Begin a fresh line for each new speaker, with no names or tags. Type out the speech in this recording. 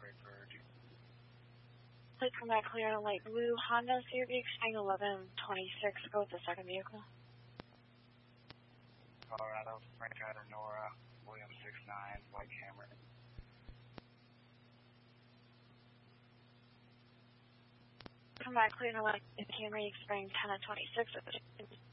Please come back clear on light blue Honda CRV expanding 1126. Go with the second vehicle.
Colorado, Frank Hatter, Nora, William 69, White Camry.
Come back clear on light Camry expanding 10 26.